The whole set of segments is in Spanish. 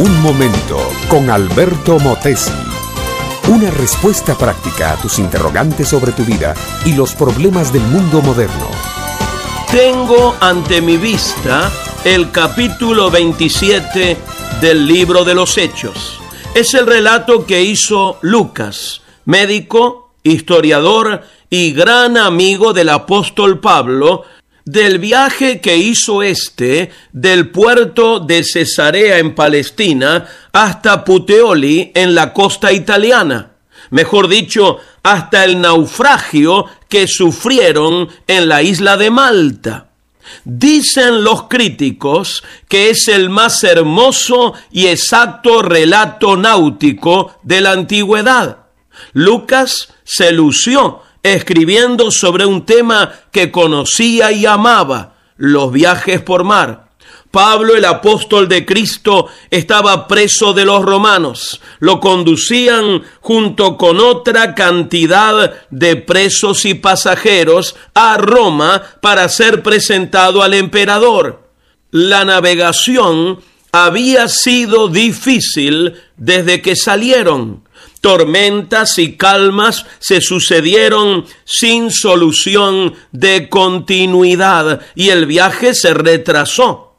Un momento con Alberto Motesi. Una respuesta práctica a tus interrogantes sobre tu vida y los problemas del mundo moderno. Tengo ante mi vista el capítulo 27 del libro de los Hechos. Es el relato que hizo Lucas, médico, historiador y gran amigo del apóstol Pablo, del viaje que hizo del puerto de Cesarea en Palestina hasta Puteoli en la costa italiana. Mejor dicho, hasta el naufragio que sufrieron en la isla de Malta. Dicen los críticos que es el más hermoso y exacto relato náutico de la antigüedad. Lucas se lució escribiendo sobre un tema que conocía y amaba, los viajes por mar. Pablo, el apóstol de Cristo, estaba preso de los romanos. Lo conducían junto con otra cantidad de presos y pasajeros a Roma para ser presentado al emperador. La navegación había sido difícil desde que salieron. Tormentas y calmas se sucedieron sin solución de continuidad y el viaje se retrasó.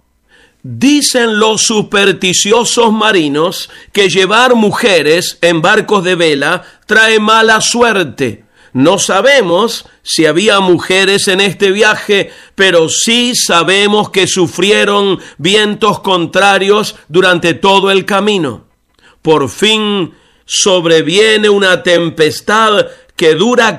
Dicen los supersticiosos marinos que llevar mujeres en barcos de vela trae mala suerte. No sabemos si había mujeres en este viaje, pero sí sabemos que sufrieron vientos contrarios durante todo el camino. Por fin sobreviene una tempestad que dura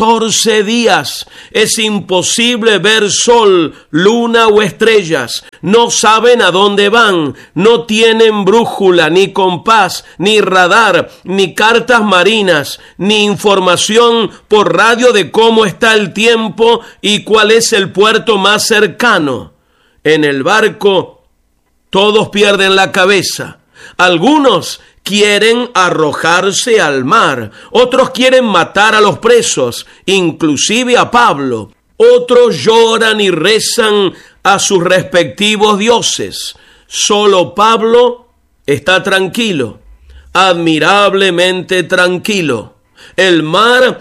14 días. Es imposible ver sol, luna o estrellas. No saben a dónde van. No tienen brújula, ni compás, ni radar, ni cartas marinas, ni información por radio de cómo está el tiempo y cuál es el puerto más cercano. En el barco, todos pierden la cabeza. Algunos quieren arrojarse al mar, otros quieren matar a los presos, inclusive a Pablo. Otros lloran y rezan a sus respectivos dioses. Solo Pablo está tranquilo, admirablemente tranquilo. El mar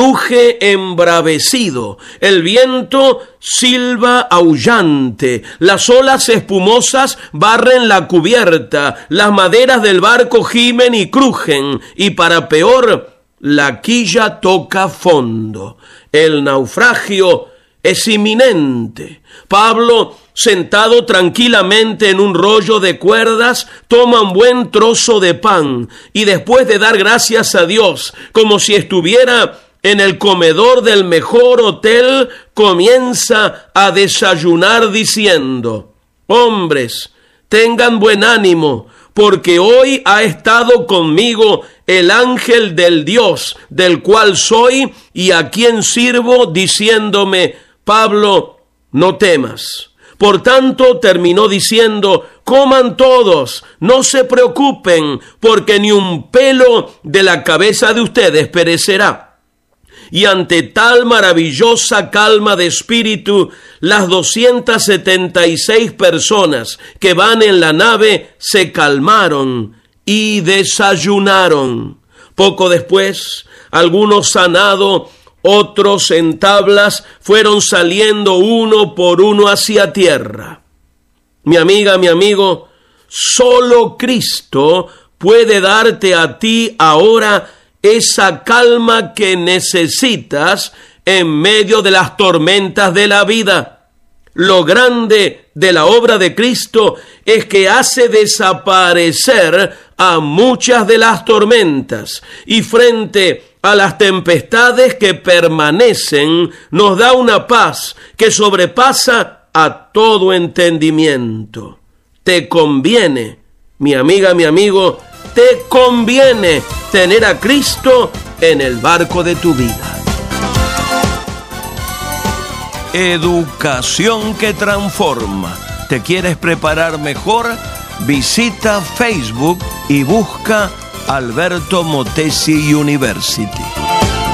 ruge embravecido, el viento silba aullante, las olas espumosas barren la cubierta, las maderas del barco gimen y crujen, y para peor, la quilla toca fondo. El naufragio es inminente. Pablo, sentado tranquilamente en un rollo de cuerdas, toma un buen trozo de pan y después de dar gracias a Dios, como si estuviera en el comedor del mejor hotel, comienza a desayunar diciendo: hombres, tengan buen ánimo, porque hoy ha estado conmigo el ángel del Dios, del cual soy y a quien sirvo, diciéndome: Pablo, no temas. Por tanto, terminó diciendo: coman todos, no se preocupen, porque ni un pelo de la cabeza de ustedes perecerá. Y ante tal maravillosa calma de espíritu, las 276 personas que van en la nave se calmaron y desayunaron. Poco después, algunos sanados, otros en tablas, fueron saliendo uno por uno hacia tierra. Mi amiga, mi amigo, solo Cristo puede darte a ti ahora esa calma que necesitas en medio de las tormentas de la vida. Lo grande de la obra de Cristo es que hace desaparecer a muchas de las tormentas y frente a las tempestades que permanecen, nos da una paz que sobrepasa a todo entendimiento. Te conviene, mi amiga, mi amigo, te conviene tener a Cristo en el barco de tu vida. Educación que transforma. ¿Te quieres preparar mejor? Visita Facebook y busca Alberto Motesi University.